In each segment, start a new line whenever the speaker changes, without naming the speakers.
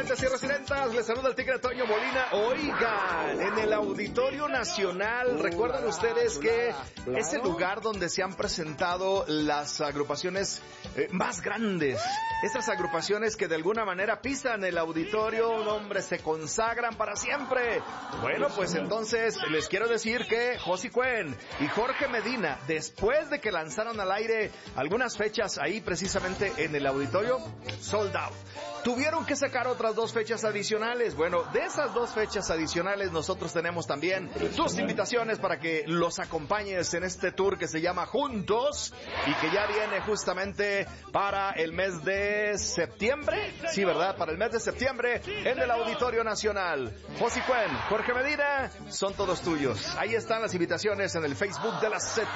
residentes y residentas, les saluda el Tigre Toño Molina. Oigan, en el Auditorio Nacional, ¿recuerdan ustedes que es el lugar donde se han presentado las agrupaciones más grandes? Esas agrupaciones que de alguna manera pisan el auditorio, hombre, se consagran para siempre. Bueno, pues entonces les quiero decir que Josie Cuen y Jorge Medina, después de que lanzaron al aire algunas fechas ahí precisamente en el auditorio, sold out. Tuvieron que sacar otras 2 fechas adicionales. Bueno, de esas 2 fechas adicionales nosotros tenemos también tus invitaciones para que los acompañes en este tour que se llama Juntos y que ya viene justamente para el mes de septiembre. Sí, ¿verdad? Para el mes de septiembre en el Auditorio Nacional. Josie Cuen, Jorge Medina, son todos tuyos. Ahí están las invitaciones en el Facebook de la Z.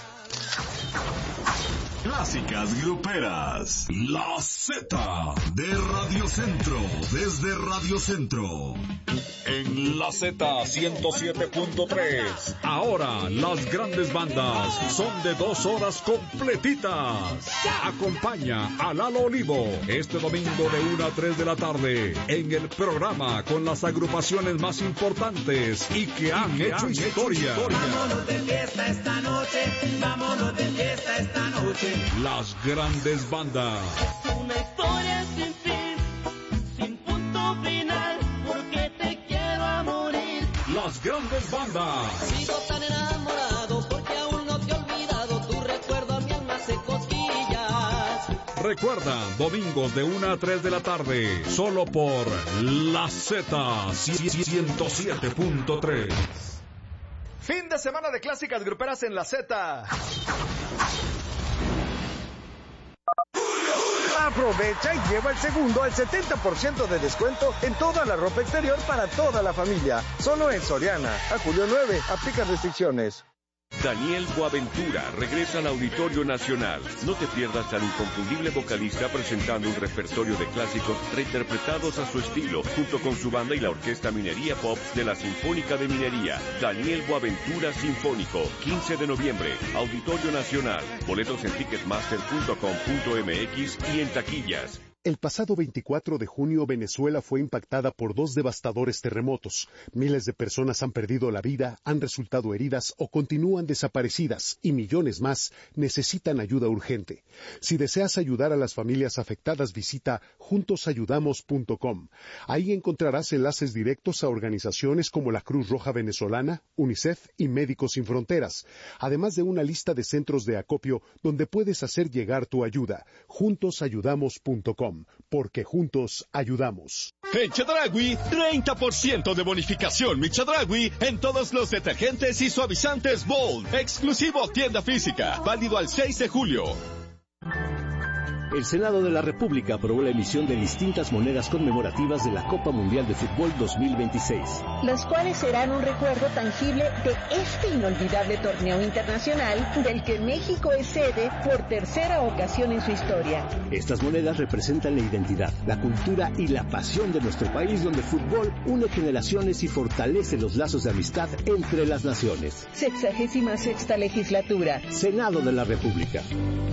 Clásicas gruperas. La Z de Radio Centro, desde Radio Centro.
En la Z 107.3. Ahora las grandes bandas son de 2 horas completitas. Acompaña a Lalo Olivo este domingo de 1 a 3 de la tarde en el programa con las agrupaciones más importantes y que han hecho historia.
Vámonos de fiesta esta noche, vámonos de fiesta esta noche.
Las grandes bandas.
Una historia sin fin, sin punto final, porque te quiero a morir.
Las grandes bandas.
Sigo tan enamorado porque aún no te he olvidado, tu recuerdo a mi alma hace cosquillas.
Recuerda, domingos de 1 a 3 de la tarde, solo por la Z 107.3.
Fin de semana de clásicas gruperas en la Z.
Aprovecha y lleva el segundo al 70% de descuento en toda la ropa exterior para toda la familia. Solo en Soriana. A julio 9. Aplica restricciones.
Daniel Boaventura regresa al Auditorio Nacional. No te pierdas al inconfundible vocalista presentando un repertorio de clásicos reinterpretados a su estilo, junto con su banda y la Orquesta Minería Pop de la Sinfónica de Minería. Daniel Boaventura Sinfónico, 15 de noviembre, Auditorio Nacional. Boletos en ticketmaster.com.mx y en taquillas.
El pasado 24 de junio, Venezuela fue impactada por 2 devastadores terremotos. Miles de personas han perdido la vida, han resultado heridas o continúan desaparecidas, y millones más necesitan ayuda urgente. Si deseas ayudar a las familias afectadas, visita juntosayudamos.com. Ahí encontrarás enlaces directos a organizaciones como la Cruz Roja Venezolana, UNICEF y Médicos Sin Fronteras, además de una lista de centros de acopio donde puedes hacer llegar tu ayuda. Juntosayudamos.com. Porque juntos ayudamos.
En Chedraui, 30% de bonificación mi Chedraui en todos los detergentes y suavizantes Bold. Exclusivo tienda física. Válido al 6 de julio.
El Senado de la República aprobó la emisión de distintas monedas conmemorativas de la Copa Mundial de Fútbol 2026.
Las cuales serán un recuerdo tangible de este inolvidable torneo internacional del que México es sede por 3ª ocasión en su historia.
Estas monedas representan la identidad, la cultura y la pasión de nuestro país, donde el fútbol une generaciones y fortalece los lazos de amistad entre las naciones.
66ª legislatura.
Senado de la República.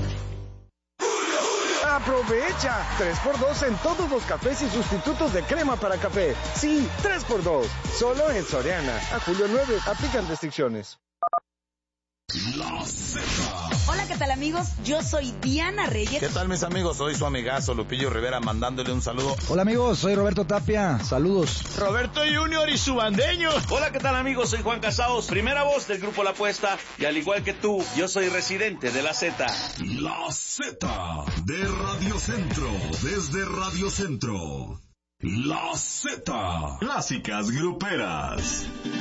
¡Aprovecha! 3x2 en todos los cafés y sustitutos de crema para café. Sí, 3x2. Solo en Soriana. A julio 9. Aplican restricciones.
La Z.
Hola, ¿qué tal, amigos? Yo soy Diana Reyes.
¿Qué tal, mis amigos? Soy su amigazo Lupillo Rivera, mandándole un saludo.
Hola, amigos, soy Roberto Tapia. Saludos.
Roberto Junior y su bandeño. Hola, ¿qué tal, amigos? Soy Juan Casados, primera voz del grupo La Apuesta, y al igual que tú, yo soy residente de la Z.
La Z de Radio Centro, desde Radio Centro. La Z, clásicas gruperas.